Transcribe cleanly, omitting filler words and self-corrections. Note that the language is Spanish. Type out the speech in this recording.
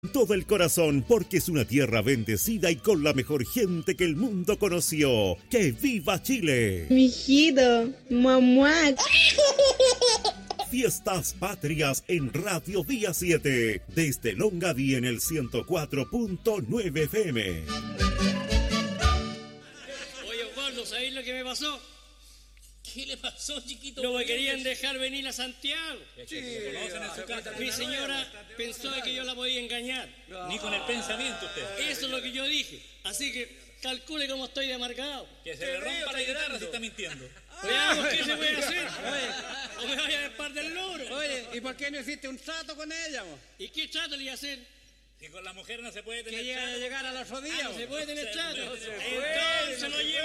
Todo el corazón, porque es una tierra bendecida y con la mejor gente que el mundo conoció. ¡Que viva Chile! Mijito, mamá. Fiestas Patrias en Radio Día 7, desde Longaví en el 104.9 FM. Oye, Osvaldo, ¿sabéis lo que me pasó? ¿Qué le pasó, chiquito? No me querían dejar venir a Santiago. Sí, Mi señora pensó que yo la podía engañar. Ni con el pensamiento usted. Eso es lo que yo dije. Así que calcule cómo estoy de amargado. Que se le rompa la guitarra si está mintiendo. Veamos qué se puede hacer. O me vaya a despar del logro. Oye, ¿y por qué no hiciste un trato con ella, mo? ¿Y qué trato le iba a hacer? Si con la mujer no se puede tener Que llega a llegar a los rodillas. No se puede tener trato. No se Entonces lo llevo.